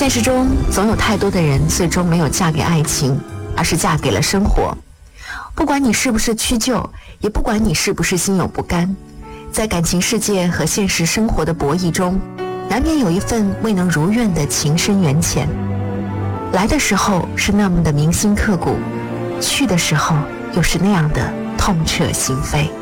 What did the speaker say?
现实中总有太多的人最终没有嫁给爱情，而是嫁给了生活。不管你是不是屈就，也不管你是不是心有不甘，在感情世界和现实生活的博弈中，难免有一份未能如愿的情深缘浅。来的时候是那么的铭心刻骨，去的时候又是那样的痛彻心扉。